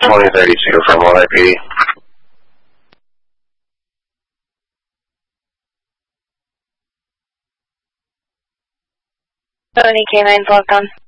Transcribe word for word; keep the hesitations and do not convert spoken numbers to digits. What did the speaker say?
twenty thirty-two from L A P D. Tony K nine Falcon.